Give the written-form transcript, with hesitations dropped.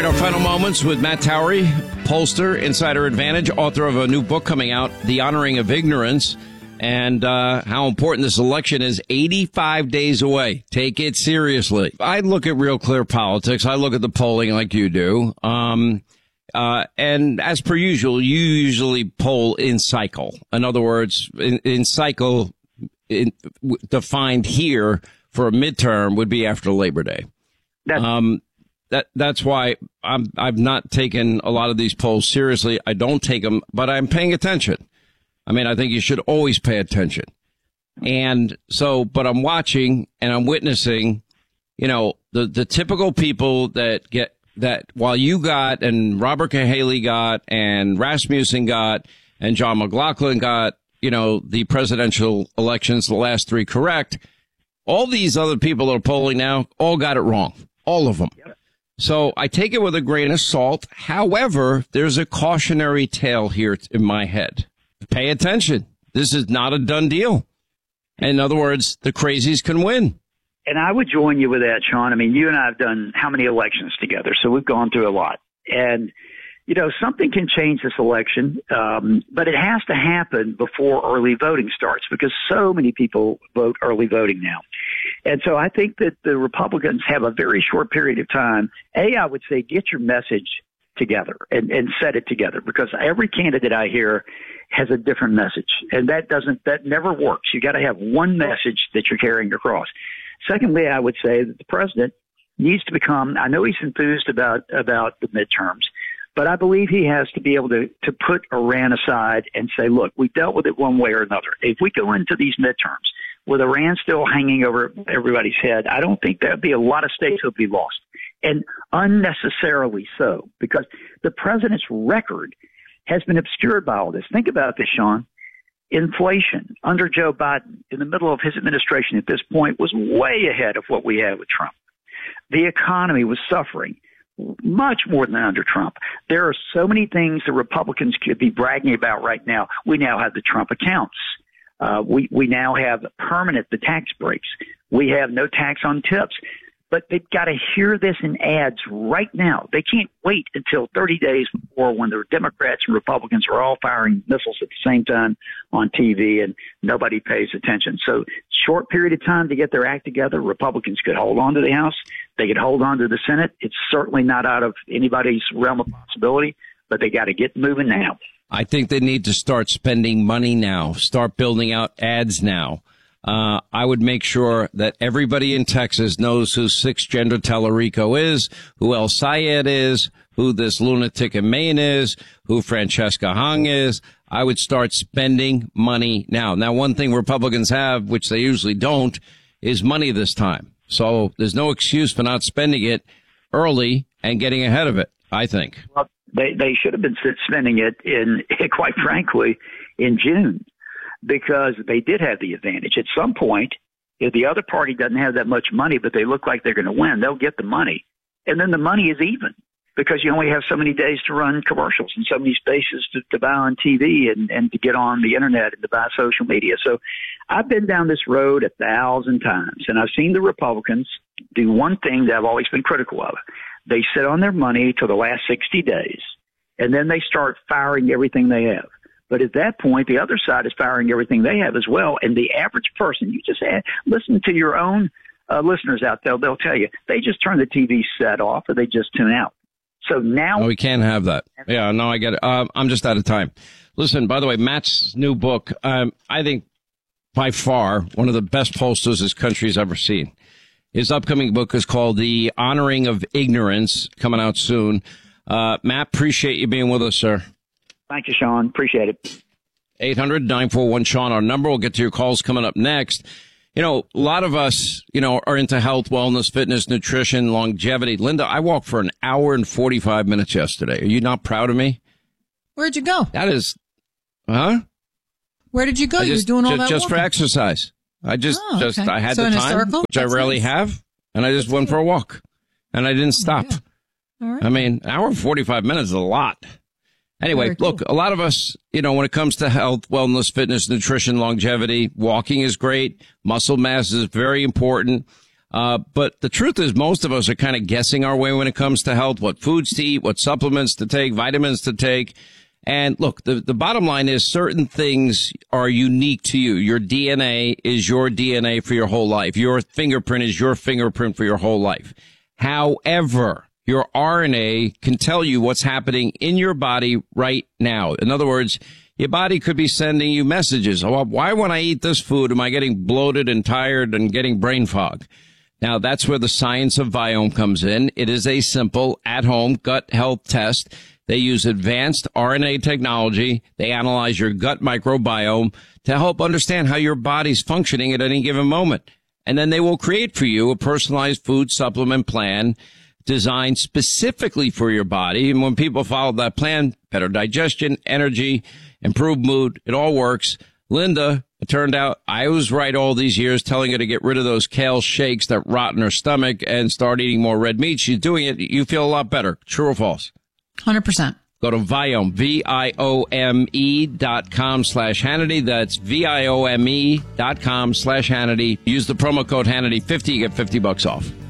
Our final moments with Matt Towery, pollster, Insider Advantage, author of a new book coming out, The Honoring of Ignorance, and how important this election is. 85 days away. Take it seriously. I look at Real Clear Politics. I look at the polling like you do. And as per usual, you usually poll in cycle. In other words, in cycle, defined here for a midterm would be after Labor Day. That's why I've not taken a lot of these polls seriously. I don't take them, but I'm paying attention. I mean, I think you should always pay attention. And so, but I'm watching and I'm witnessing, you know, the typical people that get that while you got and Robert Cahaly got and Rasmussen got and John McLaughlin got, you know, the presidential elections, the last three correct. All these other people that are polling now all got it wrong. All of them. Yep. So I take it with a grain of salt. However, there's a cautionary tale here in my head. Pay attention. This is not a done deal. In other words, the crazies can win. And I would join you with that, Sean. I mean, you and I have done how many elections together? So we've gone through a lot. And, you know, something can change this election, but it has to happen before early voting starts because so many people vote early voting now. And so I think that the Republicans have a very short period of time. I would say get your message together and set it together because every candidate I hear has a different message. And that never works. You got to have one message that you're carrying across. Secondly, I would say that the president needs to become, I know he's enthused about the midterms, but I believe he has to be able to put Iran aside and say, look, we dealt with it one way or another. If we go into these midterms with Iran still hanging over everybody's head, I don't think there'd be a lot of states that would be lost. And unnecessarily so, because the president's record has been obscured by all this. Think about this, Sean. Inflation under Joe Biden in the middle of his administration at this point was way ahead of what we had with Trump. The economy was suffering much more than under Trump. There are so many things the Republicans could be bragging about right now. We now have the Trump accounts. We now have the tax breaks. We have no tax on tips. But they've got to hear this in ads right now. They can't wait until 30 days before when the Democrats and Republicans are all firing missiles at the same time on TV and nobody pays attention. So short period of time to get their act together. Republicans could hold on to the House. They could hold on to the Senate. It's certainly not out of anybody's realm of possibility, but they got to get moving now. I think they need to start spending money now, start building out ads now. I would make sure that everybody in Texas knows who Sixth Gender Tellerico is, who El Sayed is, who this lunatic in Maine is, who Francesca Hung is. I would start spending money now. Now, one thing Republicans have, which they usually don't, is money this time. So there's no excuse for not spending it early and getting ahead of it, I think. Well, they should have been spending it quite frankly, in June. Because they did have the advantage. At some point, if the other party doesn't have that much money, but they look like they're going to win, they'll get the money. And then the money is even because you only have so many days to run commercials and so many spaces to buy on TV and to get on the internet and to buy social media. So I've been down this road 1,000 times, and I've seen the Republicans do one thing that I've always been critical of. They sit on their money till the last 60 days, and then they start firing everything they have. But at that point, the other side is firing everything they have as well. And the average person, you just listen to your own listeners out there. They'll tell you they just turn the TV set off or they just tune out. So now we can't have that. Yeah, no, I get it. I'm just out of time. Listen, by the way, Matt's new book, I think by far one of the best pollsters this country's ever seen. His upcoming book is called The Honoring of Ignorance, coming out soon. Matt, appreciate you being with us, sir. Thank you, Sean. Appreciate it. 800-941-SEAN, our number. We'll get to your calls coming up next. You know, a lot of us, you know, are into health, wellness, fitness, nutrition, longevity. Linda, I walked for an hour and 45 minutes yesterday. Are you not proud of me? Where'd you go? That is, huh? Where did you go? You were doing all that just walking? For exercise. I had so the time, which I rarely have, and I just went for a walk, and I didn't stop. Yeah. All right. I mean, an hour and 45 minutes is a lot. Anyway, look, a lot of us, you know, when it comes to health, wellness, fitness, nutrition, longevity, walking is great. Muscle mass is very important. But the truth is most of us are kind of guessing our way when it comes to health, what foods to eat, what supplements to take, vitamins to take. And look, the bottom line is certain things are unique to you. Your DNA is your DNA for your whole life. Your fingerprint is your fingerprint for your whole life. However, your RNA can tell you what's happening in your body right now. In other words, your body could be sending you messages. Oh, why when I eat this food am I getting bloated and tired and getting brain fog? Now, that's where the science of Viome comes in. It is a simple at-home gut health test. They use advanced RNA technology. They analyze your gut microbiome to help understand how your body's functioning at any given moment. And then they will create for you a personalized food supplement plan designed specifically for your body. And when people follow that plan, better digestion, energy, improved mood, it all works. Linda, it turned out I was right all these years telling her to get rid of those kale shakes that rot in her stomach and start eating more red meat. She's doing it. You feel a lot better. True or false? 100%. Go to Viome, Viome.com/Hannity. That's Viome.com/Hannity. Use the promo code Hannity50. You get $50 off.